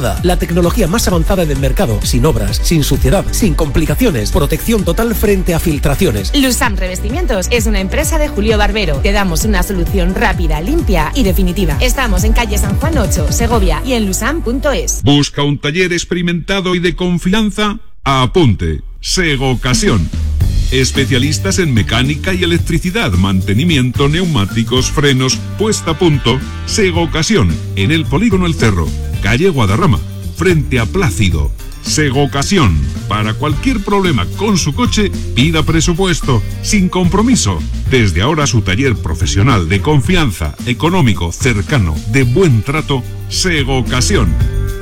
Nada, la tecnología más avanzada del mercado, sin obras, sin suciedad, sin complicaciones, protección total frente a filtraciones. Lusam Revestimientos es una empresa de Julio Barbero. Te damos una solución rápida, limpia y definitiva. Estamos en calle San Juan 8, Segovia y en lusam.es. ¿Busca un taller experimentado y de confianza? Apunte. Segocasión. Especialistas en mecánica y electricidad, mantenimiento, neumáticos, frenos, puesta a punto. Segocasión, en el Polígono El Cerro, calle Guadarrama, frente a Plácido. Segocasión, para cualquier problema con su coche, pida presupuesto, sin compromiso. Desde ahora su taller profesional de confianza, económico, cercano, de buen trato, Segocasión.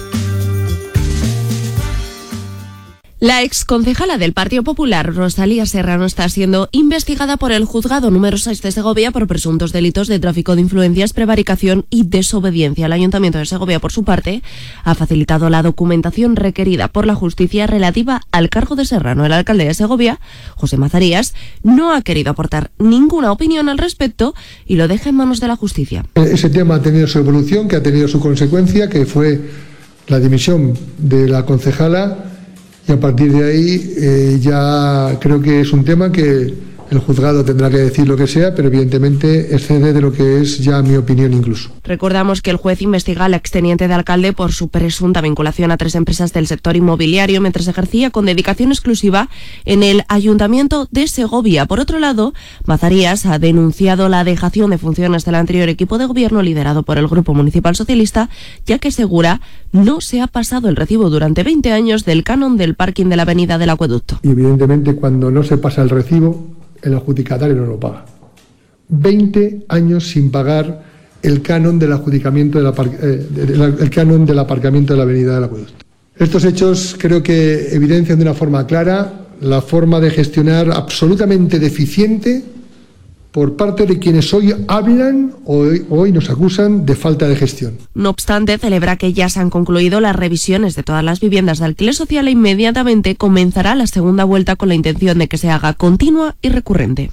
La exconcejala del Partido Popular, Rosalía Serrano, está siendo investigada por el Juzgado número 6 de Segovia por presuntos delitos de tráfico de influencias, prevaricación y desobediencia. El Ayuntamiento de Segovia, por su parte, ha facilitado la documentación requerida por la justicia relativa al cargo de Serrano. El alcalde de Segovia, José Mazarías, no ha querido aportar ninguna opinión al respecto y lo deja en manos de la justicia. Ese tema ha tenido su evolución, que ha tenido su consecuencia, que fue la dimisión de la concejala. Y a partir de ahí ya creo que es un tema que el juzgado tendrá que decir lo que sea, pero evidentemente excede de lo que es ya mi opinión incluso. Recordamos que el juez investiga al exteniente de alcalde por su presunta vinculación a 3 empresas del sector inmobiliario mientras ejercía con dedicación exclusiva en el Ayuntamiento de Segovia. Por otro lado, Mazarías ha denunciado la dejación de funciones del anterior equipo de gobierno liderado por el Grupo Municipal Socialista, ya que asegura no se ha pasado el recibo durante 20 años del canon del parking de la avenida del Acueducto. Y evidentemente cuando no se pasa el recibo, el adjudicatario no lo paga. 20 años sin pagar el canon del adjudicamiento el canon del aparcamiento de la avenida del Acueducto. Estos hechos creo que evidencian de una forma clara la forma de gestionar absolutamente deficiente por parte de quienes hoy hablan o hoy nos acusan de falta de gestión. No obstante, celebra que ya se han concluido las revisiones de todas las viviendas de alquiler social e inmediatamente comenzará la segunda vuelta con la intención de que se haga continua y recurrente.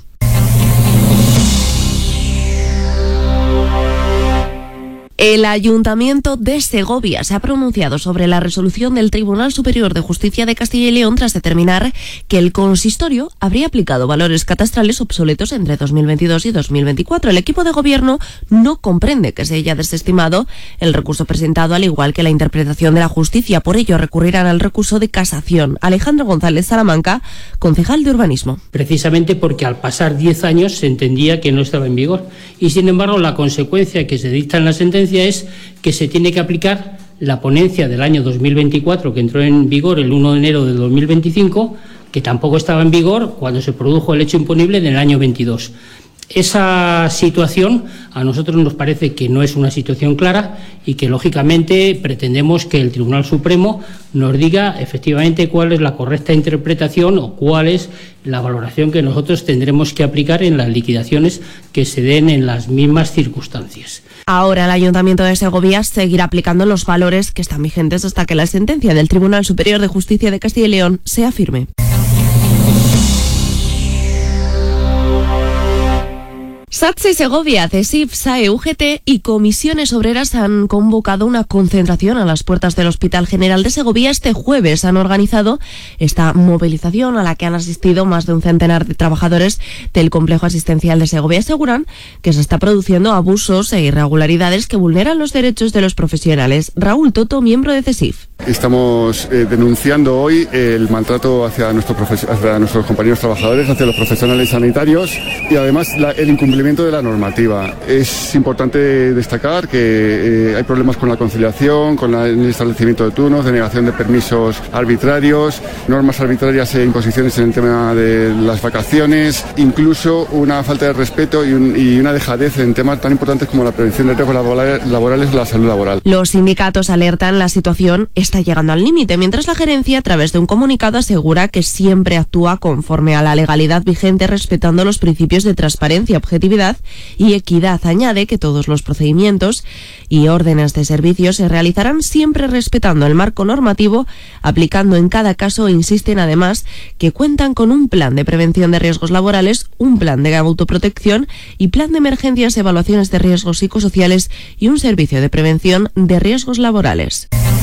El Ayuntamiento de Segovia se ha pronunciado sobre la resolución del Tribunal Superior de Justicia de Castilla y León tras determinar que el consistorio habría aplicado valores catastrales obsoletos entre 2022 y 2024. El equipo de gobierno no comprende que se haya desestimado el recurso presentado, al igual que la interpretación de la justicia. Por ello, recurrirán al recurso de casación. Alejandro González Salamanca, concejal de Urbanismo. Precisamente porque al pasar 10 años se entendía que no estaba en vigor y, sin embargo, la consecuencia que se dicta en la sentencia es que se tiene que aplicar la ponencia del año 2024 que entró en vigor el 1 de enero de 2025, que tampoco estaba en vigor cuando se produjo el hecho imponible del año 22. Esa situación a nosotros nos parece que no es una situación clara y que lógicamente pretendemos que el Tribunal Supremo nos diga efectivamente cuál es la correcta interpretación o cuál es la valoración que nosotros tendremos que aplicar en las liquidaciones que se den en las mismas circunstancias. Ahora el Ayuntamiento de Segovia seguirá aplicando los valores que están vigentes hasta que la sentencia del Tribunal Superior de Justicia de Castilla y León sea firme. SATSE Segovia, CESIF, SAE, UGT y Comisiones Obreras han convocado una concentración a las puertas del Hospital General de Segovia. Este jueves han organizado esta movilización a la que han asistido más de un centenar de trabajadores del complejo asistencial de Segovia. Aseguran que se está produciendo abusos e irregularidades que vulneran los derechos de los profesionales. Raúl Toto, miembro de CESIF. Estamos denunciando hoy el maltrato hacia nuestros compañeros trabajadores, hacia los profesionales sanitarios y además el incumplimiento de la normativa. Es importante destacar que hay problemas con la conciliación, con el establecimiento de turnos, denegación de permisos arbitrarios, normas arbitrarias e imposiciones en el tema de las vacaciones, incluso una falta de respeto y una dejadez en temas tan importantes como la prevención de riesgos laborales y la salud laboral. Los sindicatos alertan la situación está llegando al límite, mientras la gerencia, a través de un comunicado, asegura que siempre actúa conforme a la legalidad vigente, respetando los principios de transparencia, objetividad y equidad. Añade que todos los procedimientos y órdenes de servicio se realizarán siempre respetando el marco normativo, aplicando en cada caso, e insisten además que cuentan con un plan de prevención de riesgos laborales, un plan de autoprotección y plan de emergencias, evaluaciones de riesgos psicosociales y un servicio de prevención de riesgos laborales.